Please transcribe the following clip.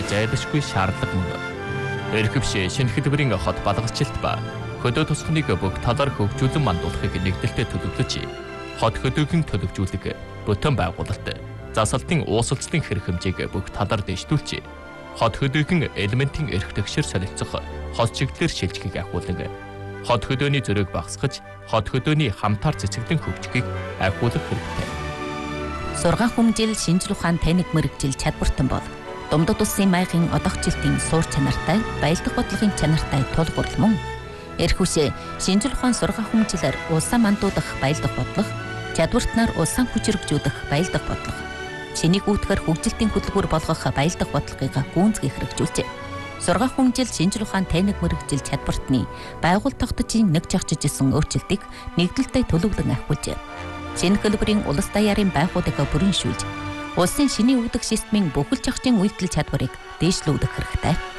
байж айлшгүй шаардлага мөн. Эрхэвшээ шинэ хэлбэрийн хот балгачлалт ба хөдөө тусахныг бүх талаар хөгжүүлэн мандуулахыг нэгдэлтэд төлөвлөж, хот хөдөөгийн төлөвжүүлэг, бүтэн байгуулалт, засалтын уусалцлын хэрэг хэмжээг бүх талаар дэвшүүлж, хот хөдөөгийн элементийн эрх тэгшэр солилцох хот чиглэлээр шилжихийг ахиулан, хот хөдөөний зөрөөг багасгаж, хот хөдөөний хамтаар цэцэглэн хөгжихийг ахиулах хэрэгтэй. Сургаан хүмжил шинжлэх ухаан техник мэргэжил чадвартан бол Думдад улсын маягийн одогчлтын суур чанартай, баялдах бодлогын чанартай тулгуур мөн эрх үсэ шинжлэх ухаан сургаан хүмжилээр улсаа мандуудах баялдах бодлого, чадвартнаар улсаа хүчрэгжүүлэх баялдах бодлого, шинийг үүдгэр хөгжилтийн хөтөлбөр болгох баялдах бодлогыг гүйцэтгэх хэрэгжүүлжээ. Сургаан хүмжил шинжлэх ухаан техник мэргэжил чадвартны байгууллага тогтцын нэг жагчж исэн өөрчлөлтийг нэгдэлтэд төлөвлөн ахиулжээ. Шинэ хэлбэрийн улс даяарын байгууллагыг бүрэн шүүлж, улсын шинийн үүдэх системийн бүхэл жагчийн үйлдэл чадварыг дээшлүүлэх хэрэгтэй.